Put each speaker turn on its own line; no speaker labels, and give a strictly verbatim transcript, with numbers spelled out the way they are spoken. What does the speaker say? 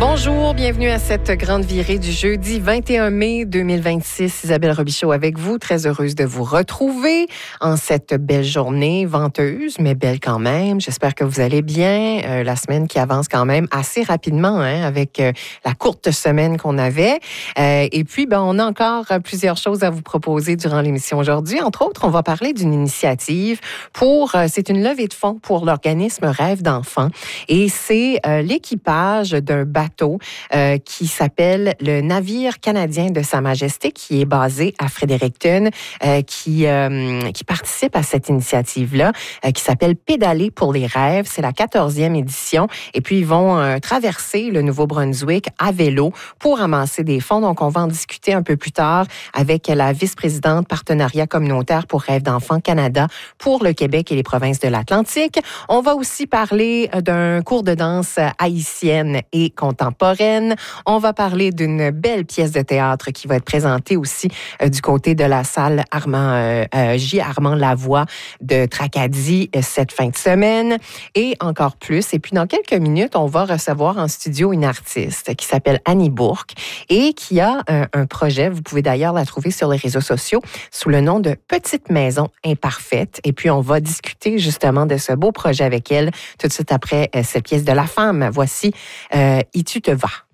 Bonjour, bienvenue à cette grande virée du jeudi vingt et un mai deux mille vingt-six. Isabelle Robichaud avec vous, très heureuse de vous retrouver en cette belle journée venteuse, mais belle quand même. J'espère que vous allez bien. Euh, la semaine qui avance quand même assez rapidement, hein, avec euh, la courte semaine qu'on avait. Euh, et puis, ben, on a encore plusieurs choses à vous proposer durant l'émission aujourd'hui. Entre autres, on va parler d'une initiative pour, euh, c'est une levée de fonds pour l'organisme Rêve d'enfants. Et c'est euh, l'équipage d'un bateau Euh, qui s'appelle le Navire canadien de Sa Majesté, qui est basé à Fredericton, euh, qui, euh, qui participe à cette initiative-là, euh, qui s'appelle Pédaler pour les rêves. C'est la quatorzième édition. Et puis, ils vont euh, traverser le Nouveau-Brunswick à vélo pour amasser des fonds. Donc, on va en discuter un peu plus tard avec la vice-présidente partenariat communautaire pour Rêve d'enfants Canada pour le Québec et les provinces de l'Atlantique. On va aussi parler d'un cours de danse haïtienne et contemporaine. On va parler d'une belle pièce de théâtre qui va être présentée aussi euh, du côté de la salle Armand euh, euh, J. Armand Lavoie de Tracadie euh, cette fin de semaine et encore plus. Et puis dans quelques minutes, on va recevoir en studio une artiste qui s'appelle Annie Bourque et qui a euh, un projet. Vous pouvez d'ailleurs la trouver sur les réseaux sociaux sous le nom de Petite Maison Imparfaite. Et puis on va discuter justement de ce beau projet avec elle tout de suite après euh, cette pièce de La Femme. Voici euh, Et tu te vas.